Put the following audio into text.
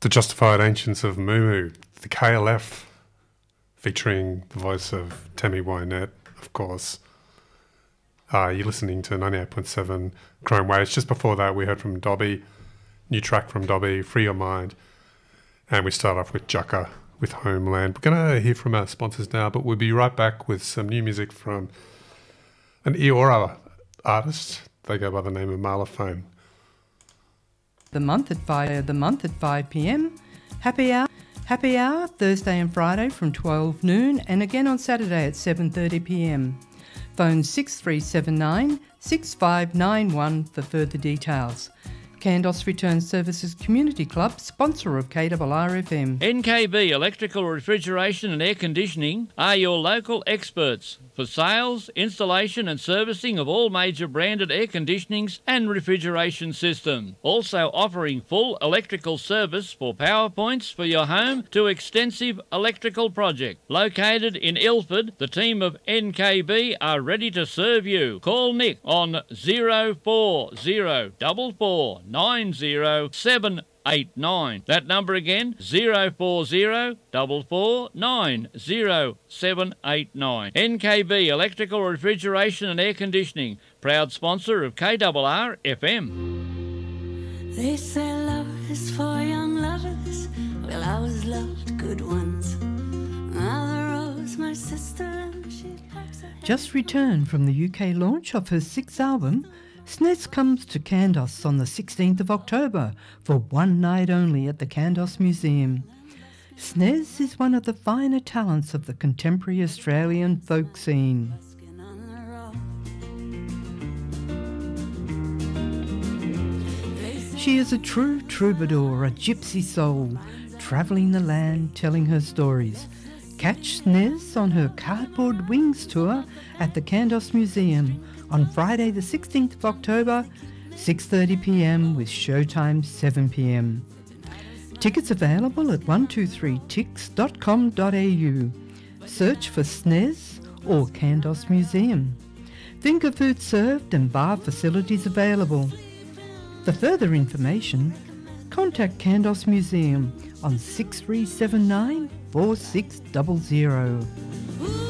The Justified Ancients of Mumu, the KLF, featuring the voice of Tammy Wynette, of course. You're listening to 98.7 Chrome Waves. Just before that, we heard from Dobby, new track from Dobby, Free Your Mind. And we start off with Jukka with Homeland. We're going to hear from our sponsors now, but we'll be right back with some new music from an Eora artist. They go by the name of Marlaphone. The month at 5 p.m. Happy hour Thursday and Friday from 12 noon and again on Saturday at 7:30 p.m. Phone 6379 6591 for further details. Kandos Return Services Community Club, sponsor of KRRFM. NKB Electrical Refrigeration and Air Conditioning are your local experts for sales, installation and servicing of all major branded air conditionings and refrigeration systems. Also offering full electrical service for power points for your home to extensive electrical project. Located in Ilford, the team of NKB are ready to serve you. Call Nick on 0404490789. That number again, 0404490789. NKB Electrical Refrigeration and Air Conditioning, proud sponsor of KRR FM. They say love is for young lovers. Well, I was loved good ones. Mother Rose, my sister, and she packs her. Just returned from the UK launch of her 6th album, Snez comes to Kandos on the 16th of October for one night only at the Kandos Museum. Snez is one of the finer talents of the contemporary Australian folk scene. She is a true troubadour, a gypsy soul, travelling the land telling her stories. Catch Snez on her Cardboard Wings tour at the Kandos Museum on Friday the 16th of October, 6:30 p.m. with showtime 7 p.m. Tickets available at 123tix.com.au. Search for Snez or Kandos Museum. Finger food served and bar facilities available. For further information, contact Kandos Museum on 6379 4600.